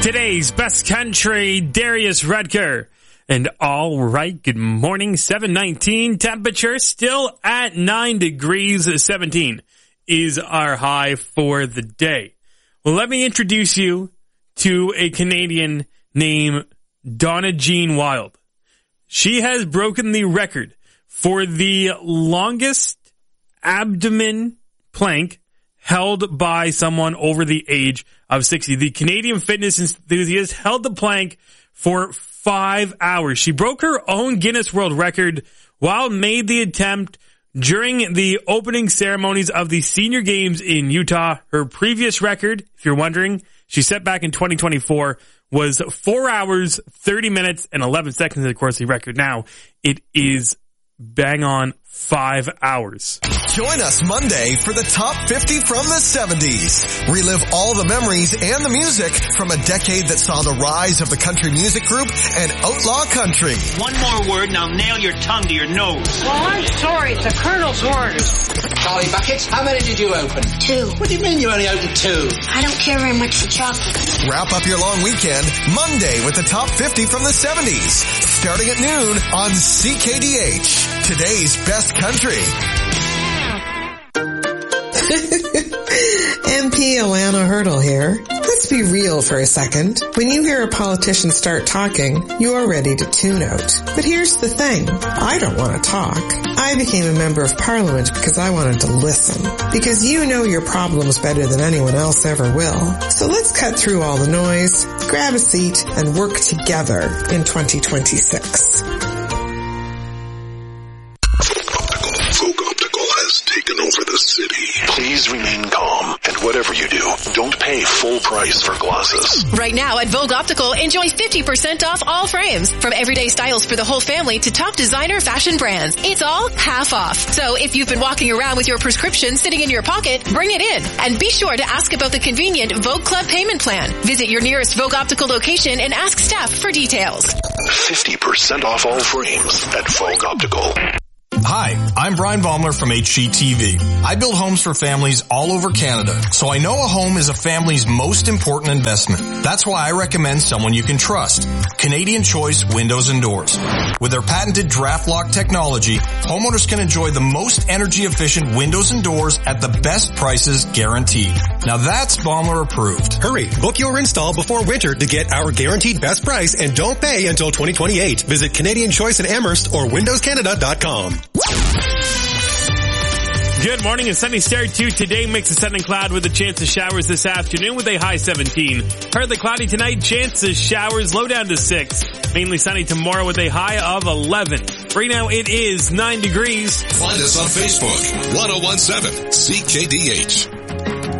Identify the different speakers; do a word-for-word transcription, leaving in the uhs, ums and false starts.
Speaker 1: Today's best country, Darius Rudker. And all right, good morning, seven nineteen. Temperature still at nine degrees, seventeen is our high for the day. Well, let me introduce you to a Canadian named Donna Jean Wild. She has broken the record for the longest abdomen plank held by someone over the age of sixty. The Canadian fitness enthusiast held the plank for five hours. She broke her own Guinness World Record while made the attempt during the opening ceremonies of the Senior Games in Utah. Her previous record, if you're wondering, she set back in twenty twenty-four, was four hours, thirty minutes, and eleven seconds. Of course, the record now, it is bang on five hours.
Speaker 2: Join us Monday for the Top fifty from the seventies. Relive all the memories and the music from a decade that saw the rise of the country music group and outlaw country.
Speaker 3: One more word and I'll nail your tongue to your nose.
Speaker 4: Well, I'm sorry. It's the Colonel's orders.
Speaker 5: Charlie Buckets, how many did you open?
Speaker 4: Two.
Speaker 5: What do you mean you only opened two?
Speaker 4: I don't care very much for chocolate.
Speaker 2: Wrap up your long weekend Monday with the Top fifty from the seventies. Starting at noon on C K D H. Today's best country.
Speaker 6: M P Alana Hurdle here. Let's be real for a second. When you hear a politician start talking, you are ready to tune out. But here's the thing. I don't want to talk. I became a member of parliament because I wanted to listen. Because you know your problems better than anyone else ever will. So let's cut through all the noise, grab a seat, and work together in twenty twenty-six.
Speaker 7: Over the city. Please remain calm, and whatever you do, don't pay full price for glasses.
Speaker 8: Right now at Vogue Optical, enjoy fifty percent off all frames. From everyday styles for the whole family to top designer fashion brands. It's all half off. So if you've been walking around with your prescription sitting in your pocket, bring it in. And be sure to ask about the convenient Vogue Club payment plan. Visit your nearest Vogue Optical location and ask staff for details.
Speaker 7: fifty percent off all frames at Vogue Optical.
Speaker 9: Hi, I'm Brian Baumler from H G T V. I build homes for families all over Canada, so I know a home is a family's most important investment. That's why I recommend someone you can trust. Canadian Choice Windows and Doors. With their patented draft lock technology, homeowners can enjoy the most energy efficient windows and doors at the best prices guaranteed. Now that's Baumler approved.
Speaker 10: Hurry, book your install before winter to get our guaranteed best price and don't pay until twenty twenty-eight. Visit Canadian Choice in Amherst or windows canada dot com.
Speaker 1: Good morning, and sunny start to today. Mix of sun and cloud with a chance of showers this afternoon with a high seventeen. Partly cloudy tonight, chance of showers, low down to six. Mainly sunny tomorrow with a high of eleven. Right now it is nine degrees.
Speaker 7: Find us on Facebook, one oh one seven C K D H.